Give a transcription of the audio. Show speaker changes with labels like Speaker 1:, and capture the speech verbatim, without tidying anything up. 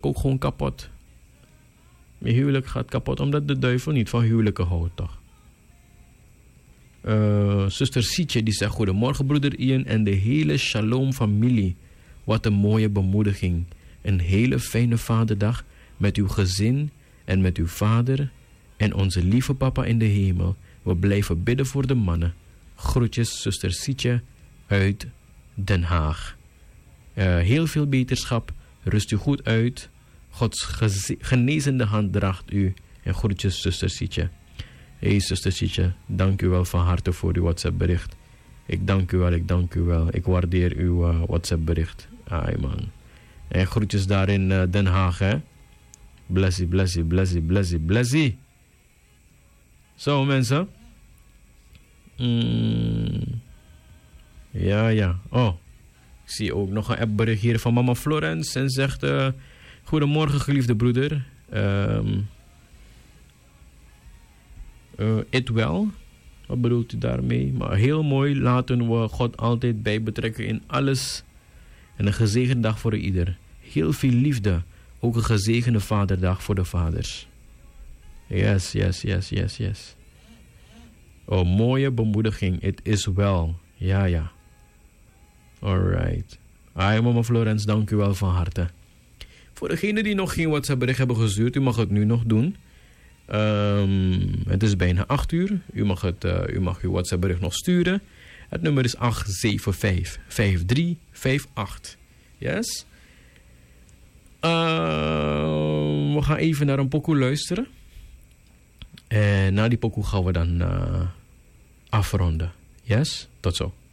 Speaker 1: ook gewoon kapot. Je huwelijk gaat kapot omdat de duivel niet van huwelijken houdt, toch? Uh, zuster Sietje die zegt: goedemorgen broeder Ian en de hele Shalom familie. Wat een mooie bemoediging. Een hele fijne vaderdag met uw gezin en met uw vader en onze lieve papa in de hemel. We blijven bidden voor de mannen. Groetjes zuster Sietje uit Den Haag. Uh, heel veel beterschap. Rust u goed uit. Gods geze- genezende hand draagt u. En groetjes zuster Sietje. Hé hey, zuster Sietje, dank u wel van harte voor uw WhatsApp bericht. Ik dank u wel, ik dank u wel. Ik waardeer uw uh, WhatsApp bericht. Ai man. En groetjes daar in uh, Den Haag, hè. Blessie, blessie, blessie, blessie, blessie. Zo mensen. Mm. Ja, ja. Oh. Ik zie ook nog een appbericht hier van mama Florence. En zegt: uh, goedemorgen geliefde broeder. Um, uh, it well. Wat bedoelt u daarmee? Maar heel mooi. Laten we God altijd bij betrekken in alles. En een gezegende dag voor ieder. Heel veel liefde. Ook een gezegende vaderdag voor de vaders. Yes, yes, yes, yes, yes. Oh, mooie bemoediging. It is well. Ja, ja. Alright. Hi mama Florence, dank u wel van harte. Voor degenen die nog geen WhatsApp bericht hebben gestuurd, u mag het nu nog doen. Um, het is bijna acht uur. U mag, het, uh, u mag uw WhatsApp bericht nog sturen. Het nummer is acht zeven vijf, vijf drie vijf acht. Yes? Uh, we gaan even naar een pokoe luisteren. En na die pokoe gaan we dan uh, afronden. Yes? Tot zo.